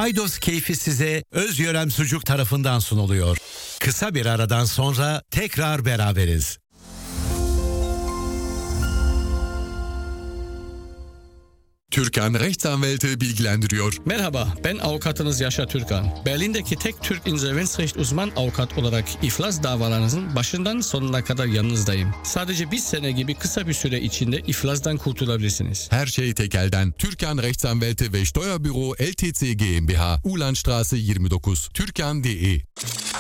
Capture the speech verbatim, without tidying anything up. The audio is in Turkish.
Paydos keyfi size Özyörem Sucuk tarafından sunuluyor. Kısa bir aradan sonra tekrar beraberiz. Türkan Rechtsanwälte bilgilendiriyor. Merhaba, ben avukatınız Yaşar Türkan. Berlin'deki tek Türk insolvensrecht uzman avukat olarak iflas davalarınızın başından sonuna kadar yanınızdayım. Sadece bir sene gibi kısa bir süre içinde iflasdan kurtulabilirsiniz. Her şey tek elden. Türkan Rechtsanwälte ve Steuerbüro L T C GmbH, Ulandstraße yirmi dokuz, türkan nokta de.